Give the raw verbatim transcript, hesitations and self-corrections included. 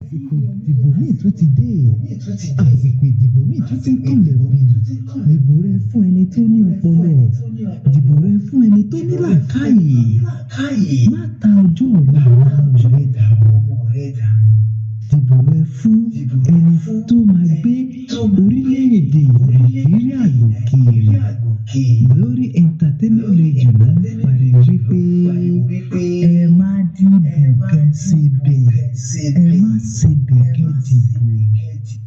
àsìkò ìdìbò míì tún ti dé àsìkò ìdìbò míì tún ti ń kànlẹ̀kùn dìbò rẹ fún ẹni tó ní ọpọlọ dìbò rẹ fún ẹni tó ní làákàyè má ta ọjọ́ ọ̀la àwọn ọmọ rẹ dà dìbò rẹ fún ẹni tó máa gbé orílẹ̀-èdè Nàìjíríà lókè lórí entertainment radio náà pariwo wípé ẹ má dìbò kẹ́ síbẹ̀ ẹ má síbẹ̀ kẹ́ dìbò.